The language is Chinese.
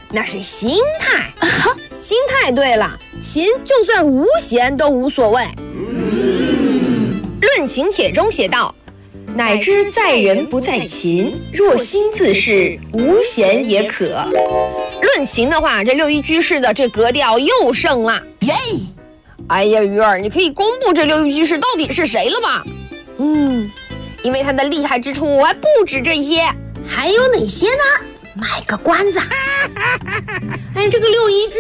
那是心态。心态对了，琴就算无弦都无所谓。论琴帖中写道：乃知在人不在琴，若心自是，无弦也可。论琴的话，这六一居士的这格调又胜了。耶！哎呀，鱼儿，你可以公布这六一居士到底是谁了吧？因为他的厉害之处还不止这些。 还有哪些呢？卖个关子。 哎，这个六一居